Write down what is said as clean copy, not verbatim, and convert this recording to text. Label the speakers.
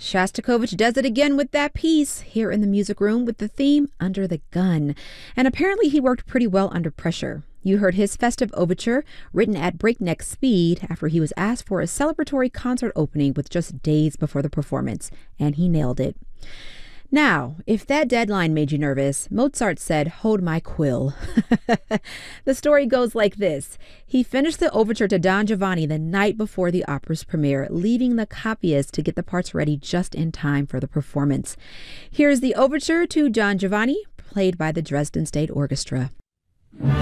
Speaker 1: Shostakovich does it again with that piece here in the music room with the theme Under the Gun. And apparently he worked pretty well under pressure. You heard his festive overture written at breakneck speed after he was asked for a celebratory concert opening with just days before the performance, and he nailed it. Now, if that deadline made you nervous, Mozart said, "Hold my quill." The story goes like this. He finished the overture to Don Giovanni the night before the opera's premiere, leaving the copyist to get the parts ready just in time for the performance. Here's the overture to Don Giovanni, played by the Dresden State Orchestra.